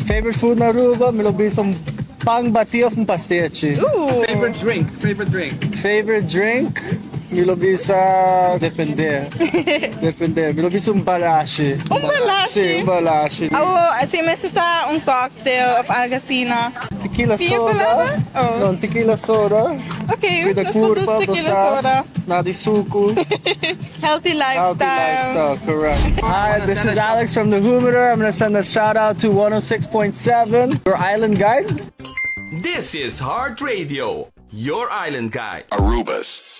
Favorite food na Aruba? Me lo bisong pang batio from pastiche. Ooh. Favorite drink? Favorite drink? Me lo bisa depende. Depende. Me lo bisa balashi. Balashi? Sim, balashi. Assim, mas está cocktail of Algacina. Tequila Tinha soda? palavra? Oh. Não, tequila soda. Okay, With the nós curva, produto tequila basta, soda. nada de suco. Healthy lifestyle. Healthy lifestyle, correct. Hi, this is Alex from the Humidor. I'm going to send a shout out to 106.7, your island guide. This is Heart Radio, your island guide. Aruba's